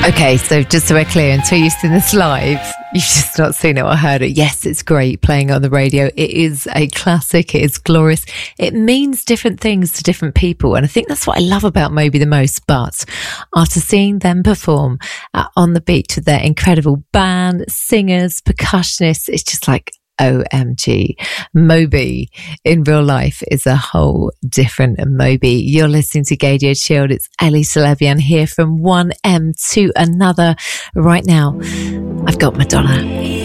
Okay, so just so we're clear, until you've seen this live, you've just not seen it or heard it. Yes, it's great playing on the radio. It is a classic. It is glorious. It means different things to different people. And I think that's what I love about Moby the most. But after seeing them perform on the beach with their incredible band, singers, percussionists, it's just like, OMG. Moby in real life is a whole different Moby. You're listening to Radio Shield. It's Ellie Salebian here from 1M to another. Right now, I've got Madonna.